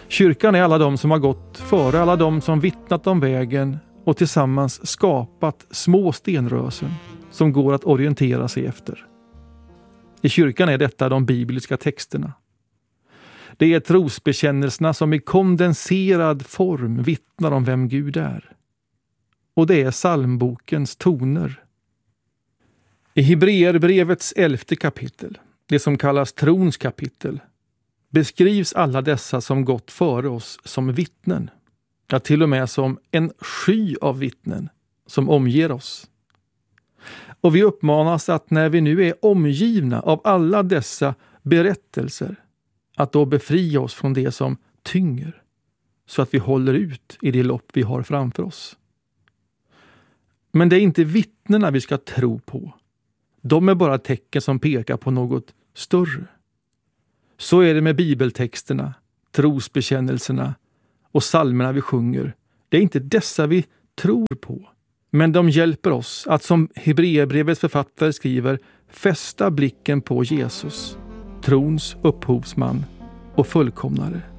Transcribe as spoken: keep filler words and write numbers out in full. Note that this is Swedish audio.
Kyrkan är alla de som har gått före, alla de som vittnat om vägen och tillsammans skapat små stenrösen som går att orientera sig efter. I kyrkan är detta de bibliska texterna. Det är trosbekännelserna som i kondenserad form vittnar om vem Gud är. Och det är psalmbokens toner. I Hebreerbrevets elfte kapitel, det som kallas trons kapitel, beskrivs alla dessa som gått före oss som vittnen. Ja, till och med som en sky av vittnen som omger oss. Och vi uppmanas att när vi nu är omgivna av alla dessa berättelser, att då befria oss från det som tynger, så att vi håller ut i det lopp vi har framför oss. Men det är inte vittnena vi ska tro på. De är bara tecken som pekar på något större. Så är det med bibeltexterna, trosbekännelserna och psalmerna vi sjunger. Det är inte dessa vi tror på. Men de hjälper oss att, som Hebreerbrevets författare skriver, fästa blicken på Jesus, trons upphovsman och fullkomnare.